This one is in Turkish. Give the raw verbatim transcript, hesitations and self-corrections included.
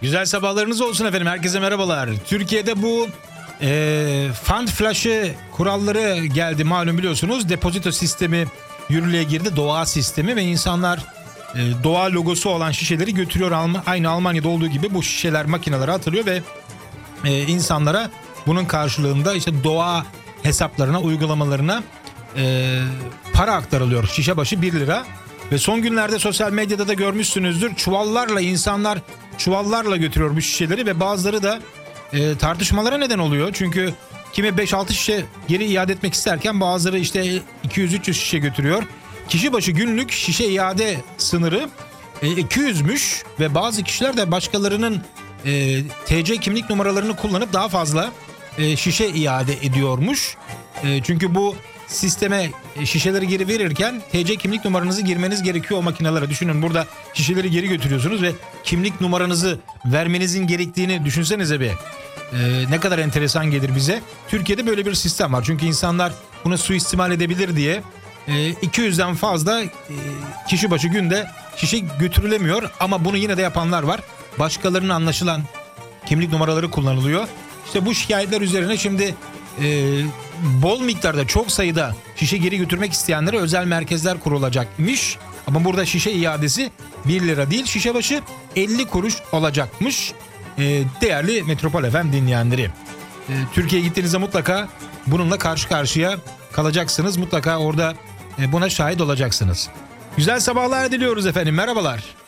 Güzel sabahlarınız olsun efendim. Herkese merhabalar. Türkiye'de bu e, fund flash'ı kuralları geldi malum, biliyorsunuz. Depozito sistemi yürürlüğe girdi. Doğa sistemi ve insanlar e, doğa logosu olan şişeleri götürüyor. Alm- Aynı Almanya'da olduğu gibi bu şişeler makinelere atılıyor ve e, insanlara bunun karşılığında işte doğa hesaplarına, uygulamalarına e, para aktarılıyor. Şişe başı bir lira. Ve son günlerde sosyal medyada da görmüşsünüzdür. Çuvallarla insanlar çuvallarla götürüyor bu şişeleri ve bazıları da e, tartışmalara neden oluyor. Çünkü kimi beş altı şişe geri iade etmek isterken bazıları işte iki yüz üç yüz şişe götürüyor. Kişi başı günlük şişe iade sınırı e, iki yüzmüş ve bazı kişiler de başkalarının e, T C kimlik numaralarını kullanıp daha fazla e, şişe iade ediyormuş. E, çünkü bu sisteme şişeleri geri verirken T C kimlik numaranızı girmeniz gerekiyor o makinelere. Düşünün, burada şişeleri geri götürüyorsunuz ve kimlik numaranızı vermenizin gerektiğini düşünsenize bir. Ee, ne kadar enteresan gelir bize. Türkiye'de böyle bir sistem var. Çünkü insanlar bunu suistimal edebilir diye e, iki yüzden fazla e, kişi başı günde şişe götürülemiyor. Ama bunu yine de yapanlar var. Başkalarının anlaşılan kimlik numaraları kullanılıyor. İşte bu şikayetler üzerine şimdi e, bol miktarda, çok sayıda şişe geri götürmek isteyenlere özel merkezler kurulacakmış. Ama burada şişe iadesi bir lira değil, şişe başı elli kuruş olacakmış. E, değerli Metropol F M dinleyenleri, e, Türkiye'ye gittiğinizde mutlaka bununla karşı karşıya kalacaksınız. Mutlaka orada e, buna şahit olacaksınız. Güzel sabahlar diliyoruz efendim. Merhabalar.